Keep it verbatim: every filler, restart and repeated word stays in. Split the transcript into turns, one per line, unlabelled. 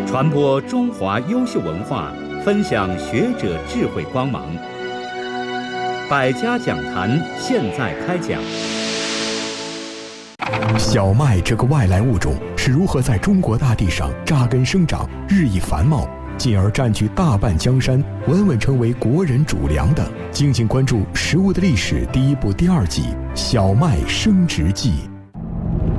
传播中华优秀文化，分享学者智慧光芒。百家讲坛现在开讲。
小麦这个外来物种是如何在中国大地上扎根生长、日益繁茂，进而占据大半江山，稳稳成为国人主粮的？敬请关注《食物的历史》第一部第二季《小麦生殖记》。